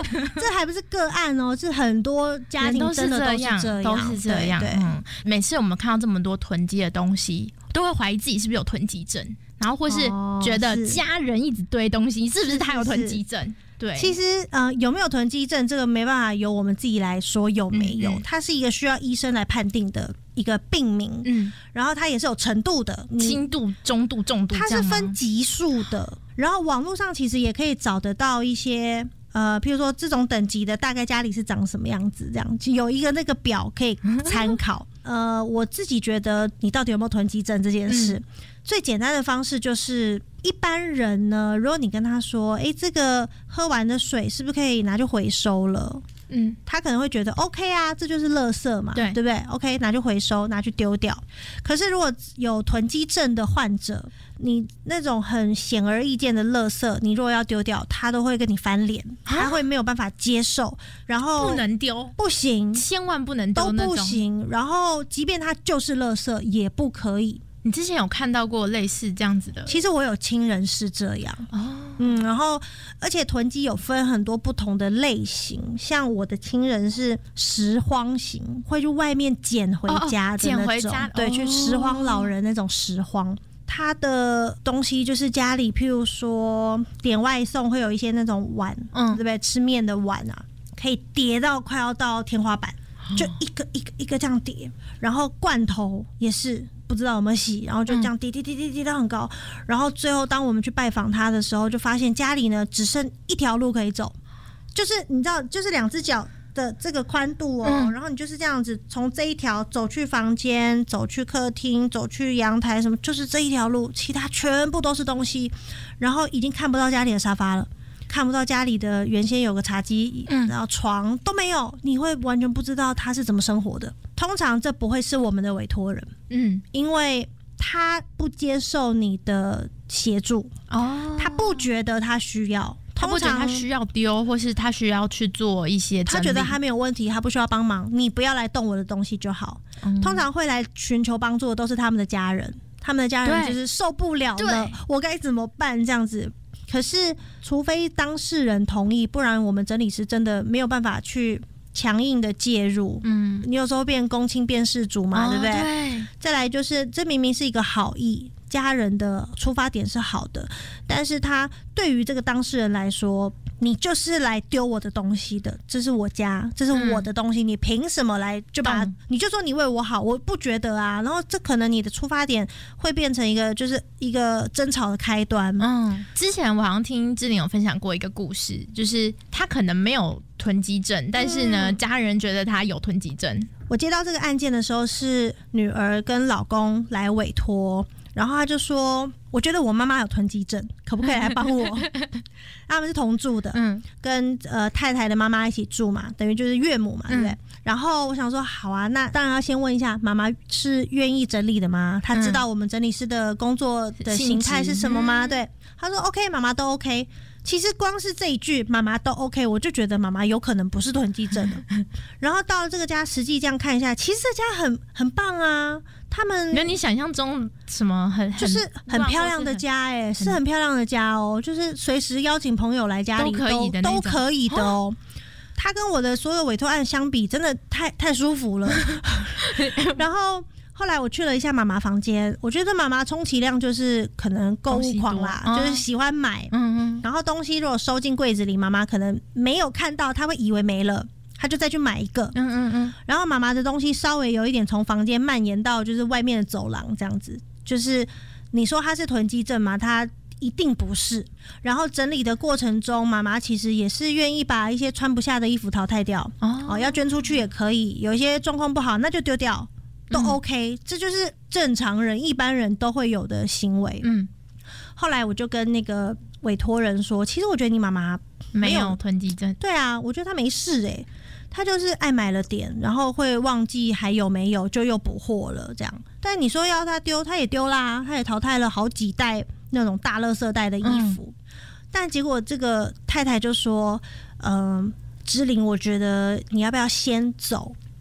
这还不是个案哦，是很多家庭真的都是这样， 都是这样。 对， 每次我们看到这么多囤积的东西，都会怀疑自己是不是有囤积症，然后或是觉得家人一直堆东西，是不是他有囤积症？对， 其实有没有囤积症，这个没办法由我们自己来说有没有，它是一个需要医生来判定的一个病名，然后它也是有程度的， 轻度、中度、重度， 它是分级数的。然后网络上其实也可以找得到一些譬如说这种等级的大概家里是长什么样子，这样有一个那个表可以参考。我自己觉得你到底有没有囤积症这件事，最简单的方式就是一般人呢，如果你跟他说这个喝完的水是不是可以拿去回收了，他可能会觉得 OK 啊，这就是垃圾嘛，对不对 ？OK， 拿去回收，拿去丢掉。可是如果有囤积症的患者，你那种很显而易见的垃圾，你如果要丢掉，他都会跟你翻脸，他会没有办法接受，然后不能丢， 不行， 千万不能丢， 都不行。然后即便它就是垃圾，也不可以。 你之前有看到过类似这样子的？ 其实我有亲人是这样然后而且囤积有分很多不同的类型，像我的亲人是拾荒型，会去外面捡回家的那种，捡回家，对，去拾荒老人那种拾荒。他的东西就是家里，譬如说点外送会有一些那种碗，对不对？吃面的碗啊，可以叠到快要到天花板，就一个一个一个这样叠。然后罐头也是不知道有没有洗，然后就这样叠到很高。然后最后当我们去拜访他的时候，就发现家里呢只剩一条路可以走，就是你知道，就是2只脚的这个宽度然后你就是这样子从这一条走去房间，走去客厅，走去阳台，什么就是这一条路，其他全部都是东西，然后已经看不到家里的沙发了，看不到家里的原先有个茶几，然后床都没有，你会完全不知道他是怎么生活的。通常这不会是我们的委托人，因为他不接受你的协助，他不觉得他需要。 他不觉得他需要丢，或是他需要去做一些整理， 他觉得他没有问题，他不需要帮忙，你不要来动我的东西就好。通常会来寻求帮助的都是他们的家人，他们的家人就是受不了了，我该怎么办这样子。可是除非当事人同意，不然我们整理师真的没有办法去强硬的介入。你有时候变公亲变事主嘛，对不对？对。再来就是这明明是一个好意，家人的出发点是好的，但是他对于这个当事人来说，你就是来丢我的东西的，这是我家，这是我的东西，你凭什么来就把你就说你为我好，我不觉得啊。然后这可能你的出发点会变成一个就是一个争吵的开端。 之前我好像听芝玲有分享过一个故事，就是他可能没有囤积症，但是呢，家人觉得他有囤积症。 我接到这个案件的时候，是女儿跟老公来委托，然后他就说：“我觉得我妈妈有囤积症，可不可以来帮我？”他们是同住的，跟太太的妈妈一起住嘛，等于就是岳母嘛，对不对？然后我想说，好啊，那当然要先问一下，妈妈是愿意整理的吗？她知道我们整理师的工作的形态是什么吗？对，她说 OK， 妈妈都 OK。其实光是这一句妈妈都 OK， 我就觉得妈妈有可能不是囤积症的。然后到了这个家，实际这样看一下，其实这家很棒啊。他们没有你想象中什么就是很漂亮的家是很漂亮的家哦，就是随时邀请朋友来家里都可以的哦。他跟我的所有委托案相比，真的太舒服了。然后后来我去了一下妈妈房间，我觉得妈妈充其量就是可能购物狂啦，就是喜欢买，然后东西如果收进柜子里，妈妈可能没有看到，她会以为没了，她就再去买一个，然后妈妈的东西稍微有一点从房间蔓延到就是外面的走廊这样子，就是你说她是囤积症吗？她一定不是。然后整理的过程中，妈妈其实也是愿意把一些穿不下的衣服淘汰掉，要捐出去也可以，有一些状况不好那就丢掉。都 OK，这就是正常人一般人都会有的行为。后来我就跟那个委托人说，其实我觉得你妈妈没有囤积症。 对啊，我觉得她没事她就是爱买了点，然后会忘记还有没有，就又补货了这样。但你说要她丢，她也丢啦，她也淘汰了好几袋那种大垃圾袋的衣服。但结果这个太太就说，芝玲，我觉得你要不要先走？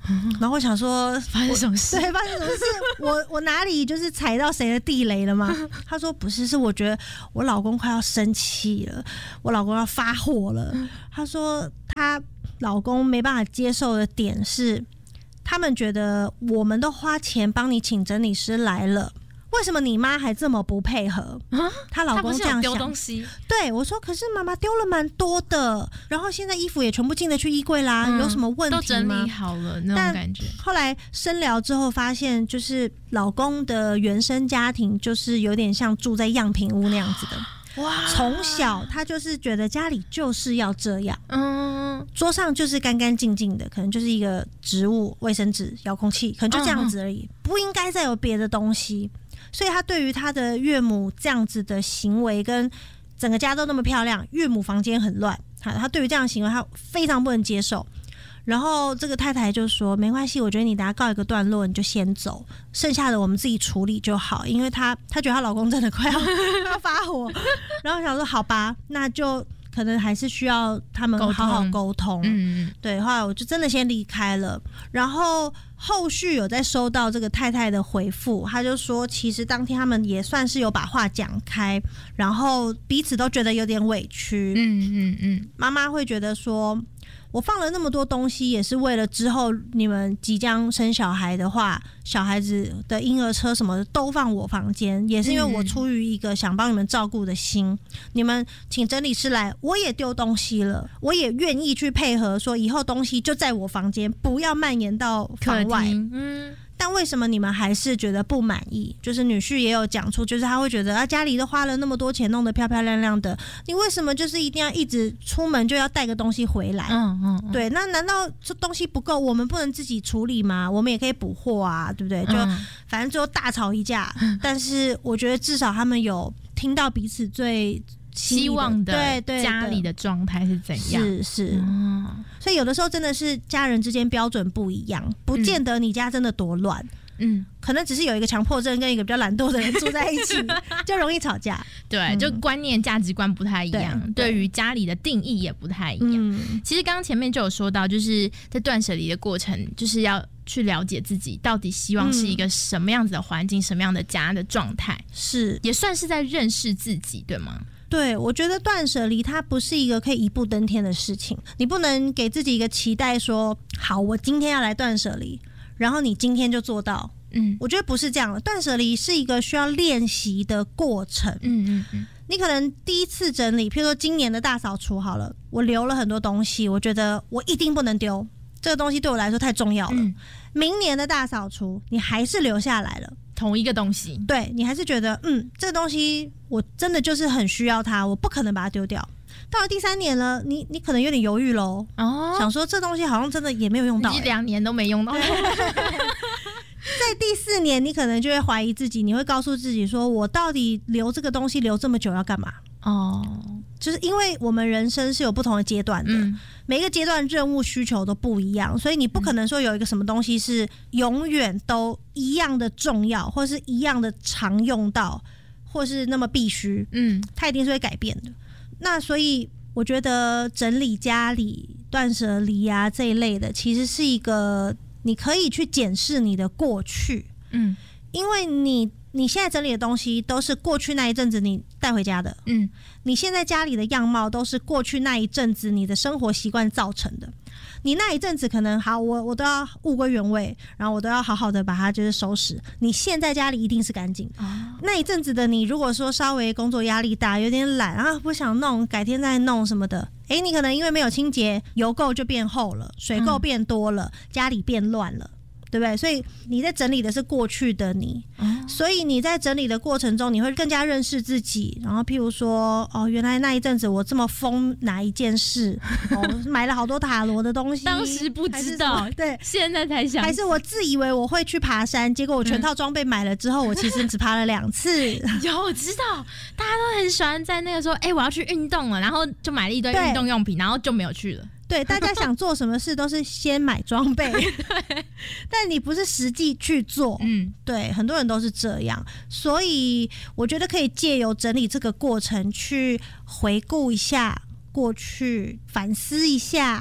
然后我想说发生什么事？ 对，发生什么事？我哪里就是踩到谁的地雷了吗？他说不是，是我觉得我老公快要生气了，我老公要发火了。他说他老公没办法接受的点是，他们觉得我们都花钱帮你请整理师来了，为什么你妈还这么不配合？她老公这样想。 丢东西， 对我说，可是妈妈丢了蛮多的，然后现在衣服也全部进得去衣柜啦，有什么问题吗？ 都整理好了那种感觉。 后来深聊之后发现，就是老公的原生家庭就是有点像住在样品屋那样子的。哇！从小他就是觉得家里就是要这样，桌上就是干干净净的，可能就是一个植物、卫生纸、遥控器，可能就这样子而已，不应该再有别的东西。所以他对于他的岳母这样子的行为，跟整个家都那么漂亮，岳母房间很乱，他对于这样的行为他非常不能接受。然后这个太太就说没关系，我觉得你等下告一个段落你就先走，剩下的我们自己处理就好，因为她觉得她老公真的快要发火。然后想说好吧，那就可能还是需要他们好好沟通。对，后来我就真的先离开了。然后后续有在收到这个太太的回复，她就说其实当天他们也算是有把话讲开，然后彼此都觉得有点委屈。妈妈会觉得说，我放了那么多东西，也是为了之后你们即将生小孩的话，小孩子的婴儿车什么的都放我房间，也是因为我出于一个想帮你们照顾的心。你们请整理师来，我也丢东西了，我也愿意去配合，说以后东西就在我房间，不要蔓延到房外。但为什么你们还是觉得不满意？就是女婿也有讲出，就是他会觉得家里都花了那么多钱，弄得漂漂亮亮的，你为什么就是一定要一直出门就要带个东西回来？对，那难道这东西不够，我们不能自己处理吗？我们也可以补货啊，对不对？就反正最后大吵一架，但是我觉得至少他们有听到彼此最希望的家里的状态是怎样？ 是，所以有的时候真的是家人之间标准不一样，不见得你家真的多乱，可能只是有一个强迫症跟一个比较懒惰的人住在一起，就容易吵架。 对，就观念、价值观不太一样，对于家里的定义也不太一样。其实刚刚前面就有说到，就是在断舍离的过程，就是要去了解自己到底希望是一个什么样子的环境、什么样的家的状态，是也算是在认识自己，对吗？ 对，我觉得断舍离它不是一个可以一步登天的事情，你不能给自己一个期待说，好，我今天要来断舍离，然后你今天就做到。我觉得不是这样的，断舍离是一个需要练习的过程。你可能第一次整理，譬如说今年的大扫除好了，我留了很多东西，我觉得我一定不能丢，这个东西对我来说太重要了。明年的大扫除，你还是留下来了。 同一个东西， 对，你还是觉得这个东西我真的就是很需要它，我不可能把它丢掉。到了第3年了，你可能有点犹豫咯，想说这东西好像真的也没有用到， 已经2年都没用到。 在第4年，你可能就会怀疑自己，你会告诉自己说，我到底留这个东西留这么久要干嘛？就是因为我们人生是有不同的阶段的，每一个阶段任务需求都不一样，所以你不可能说有一个什么东西是永远都一样的重要，或是一样的常用到，或是那么必须，它一定是会改变的。那所以我觉得整理家里、断舍离啊这一类的，其实是一个你可以去检视你的过去，因为你现在整理的东西都是过去那一阵子你带回家的，你现在家里的样貌都是过去那一阵子你的生活习惯造成的。你那一阵子可能好，我都要物归原位，然后我都要好好的把它就是收拾。你现在家里一定是干净，那一阵子的你如果说稍微工作压力大，有点懒啊，不想弄，改天再弄什么的，你可能因为没有清洁，油垢就变厚了，水垢变多了，家里变乱了。对不对？所以你在整理的是过去的你，所以你在整理的过程中，你会更加认识自己。然后，譬如说，原来那一阵子我这么疯哪一件事，买了好多塔罗的东西， 当时不知道， 对， 现在才想， 还是我自以为我会去爬山，结果我全套装备买了之后，我其实只爬了2次。 有，我知道，大家都很喜欢在那个说，我要去运动了，然后就买了一堆运动用品，然后就没有去了。 对，大家想做什么事都是先买装备，但你不是实际去做。对，很多人都是这样，所以我觉得可以借由整理这个过程去回顾一下过去，反思一下，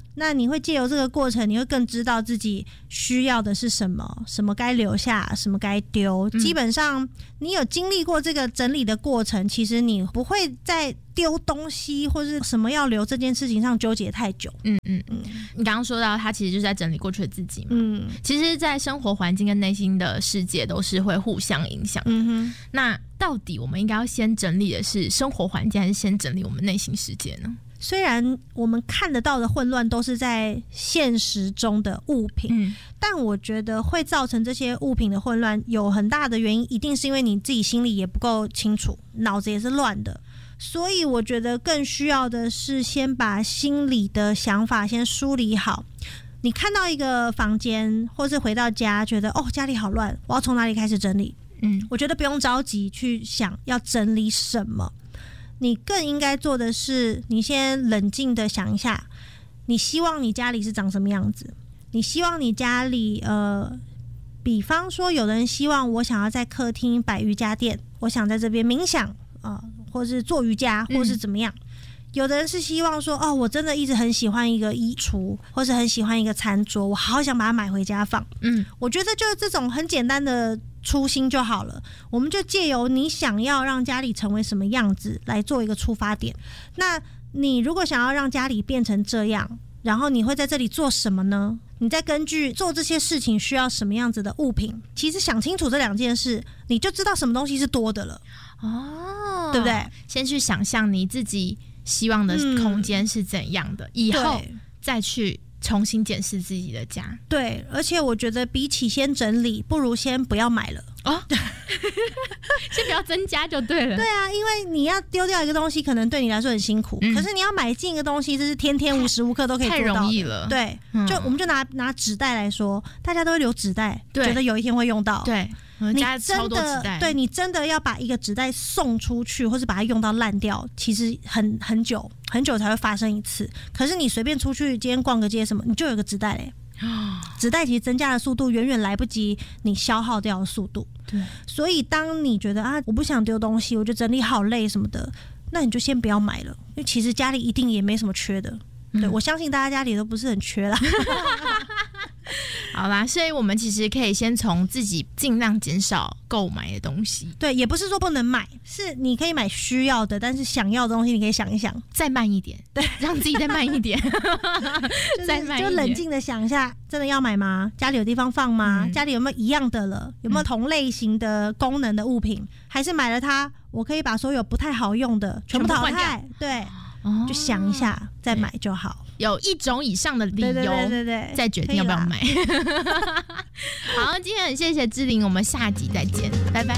那你会借由这个过程，你会更知道自己需要的是什么，什么该留下，什么该丢。基本上你有经历过这个整理的过程，其实你不会在丢东西或是什么要留这件事情上纠结太久。 你刚刚说到他其实就是在整理过去的自己嘛。其实在生活环境跟内心的世界都是会互相影响的。那到底我们应该要先整理的是生活环境，还是先整理我们内心世界呢？ 虽然我们看得到的混乱都是在现实中的物品，但我觉得会造成这些物品的混乱有很大的原因，一定是因为你自己心里也不够清楚，脑子也是乱的。所以我觉得更需要的是先把心里的想法先梳理好。你看到一个房间，或是回到家觉得家里好乱，我要从哪里开始整理？我觉得不用着急去想要整理什么，你更应该做的是，你先冷静的想一下，你希望你家里是长什么样子？你希望你家里比方说有人希望我想要在客厅摆瑜伽垫，我想在这边冥想或是做瑜伽，或是怎么样。有的人是希望说我真的一直很喜欢一个衣橱，或是很喜欢一个餐桌，我好想把它买回家放。我觉得就是这种很简单的初心就好了，我们就借由你想要让家里成为什么样子来做一个出发点。那你如果想要让家里变成这样，然后你会在这里做什么呢？你再根据做这些事情需要什么样子的物品，其实想清楚这两件事，你就知道什么东西是多的了。对不对？ 先去想象你自己希望的空间是怎样的，以后再去重新检视自己的家。 对，而且我觉得比起先整理，不如先不要买了。 先不要增加就对了。 对啊，因为你要丢掉一个东西，可能对你来说很辛苦，可是你要买进一个东西，这是天天无时无刻都可以做到的， 太容易了。 对，我们就拿纸袋来说，大家都会留纸袋，觉得有一天会用到。 对，你超多纸袋。 对，你真的要把一个纸袋送出去，或是把它用到烂掉，其实很久才会发生一次。可是你随便出去，今天逛个街什么，你就有个纸袋嘞。纸袋其实增加的速度远远来不及你消耗掉的速度。 对， 所以当你觉得我不想丢东西，我觉得整理好累什么的，那你就先不要买了，因为其实家里一定也没什么缺的。对，我相信大家家里都不是很缺啦。 好啦，所以我们其实可以先从自己尽量减少购买的东西。 对，也不是说不能买，是你可以买需要的，但是想要的东西你可以想一想， 再慢一点，对，让自己再慢一点，再慢一点， 就冷静的想一下，真的要买吗？家里有地方放吗？家里有没有一样的了？有没有同类型的功能的物品？还是买了它，我可以把所有不太好用的全部淘汰？对。就想一下再买就好， 有一种以上的理由， 对， 再决定要不要买。好，今天很谢谢芝玲，我们下集再见，拜拜。